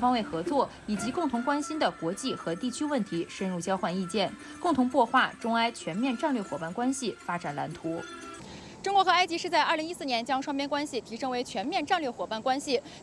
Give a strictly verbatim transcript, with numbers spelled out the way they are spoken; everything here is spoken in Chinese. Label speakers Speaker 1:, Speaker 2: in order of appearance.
Speaker 1: 方位合作以及共同关心的国际和地区问题深入交换意见，共同擘画中埃全面战略伙伴关系发展蓝图。
Speaker 2: 中国和埃及是在二零一四年将双边关系提升为全面战略伙伴关系。